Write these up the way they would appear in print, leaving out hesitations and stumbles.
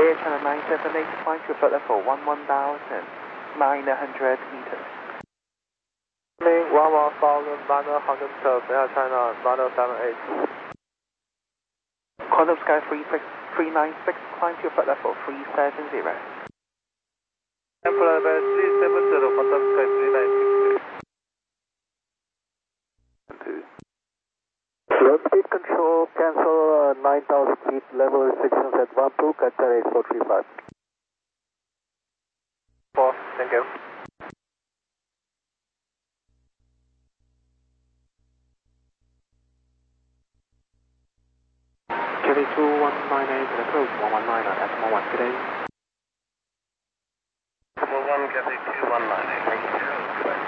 Air Channel 978, climb to flight level 11,900 meters. 11,900 Air China 978. Quantum Sky 396, climb to flight level 370. Flight level 370, Quantum Sky 396. Slow speed control, cancel 9,000 feet, level restrictions at 12, Qatar 8435. 4, thank you. Cathay 2198 and approach 119 on Decimal 1 today. Decimal 1, Cathay 2198, thank you. Goodbye.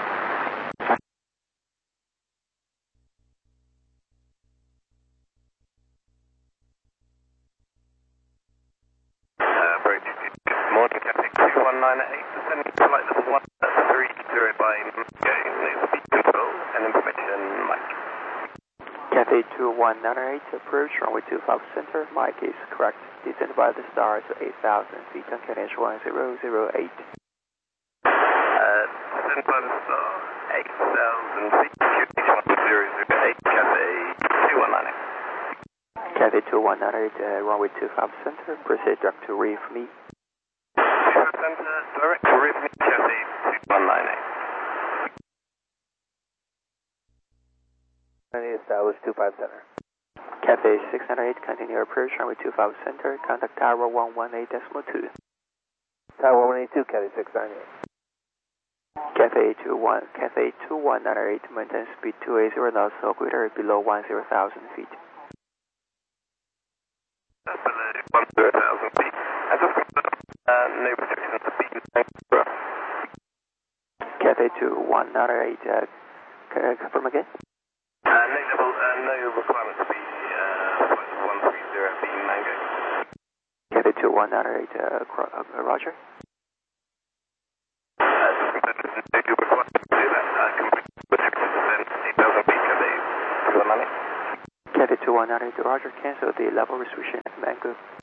Morning, Cathay 2198, descending flight level 130 by Moscow, no speed control and information, Mike. Cathay 2198, approach runway 25 center, Mike is correct. Descend by the stars to 8,000 feet on KNH 1008. Descend by the star, 8,000 feet, QH 1008, Cathay 2198. Cathay 2198, runway 25 center, proceed direct to reef me. Center, direct to reef me, Cathay 2198. Established 25 center. Cathay 608, continue approach runway 25 center, contact tower 118.2. Tower 182, Cathay 698. Cathay 2198, maintain speed 280 knots, so greater below 10,000 feet. Below 10,000 feet. As of no restrictions to speed. Cathay 2198, confirm again? No requirement to be flight 130 beam Mango. Cathay 2198, roger. No requirement to do that. Complete restrictions descent 8,000 feet, Cathay 2198. Cathay 2198, roger, cancel the level restriction at Mango.